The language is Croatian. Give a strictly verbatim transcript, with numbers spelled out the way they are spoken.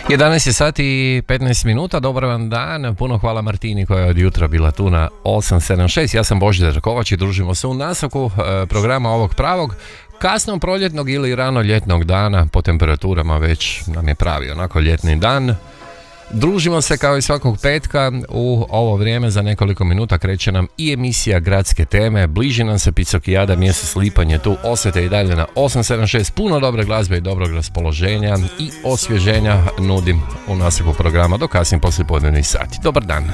jedanaest je sati i petnaest minuta, dobar vam dan, puno hvala Martini koja je od jutra bila tu na osam sedam šest, ja sam Božidar Kovač i družimo se u nastavku e, programa ovog pravog, kasno proljetnog ili rano ljetnog dana, po temperaturama već nam je pravi onako ljetni dan. Družimo se kao i svakog petka, u ovo vrijeme za nekoliko minuta kreće nam i emisija Gradske teme, bliži nam se Picokijada, mjesec lipanj je tu, osvete i dalje na osam sedam šest, puno dobre glazbe i dobrog raspoloženja i osvježenja nudim u nastavku programa do kasnije poslijepodnevnih sati. Dobar dan!